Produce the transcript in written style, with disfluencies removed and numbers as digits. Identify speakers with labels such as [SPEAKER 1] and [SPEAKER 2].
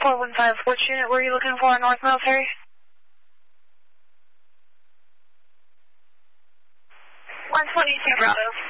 [SPEAKER 1] 415, which unit were you looking for in North Military?
[SPEAKER 2] 122 Bravo.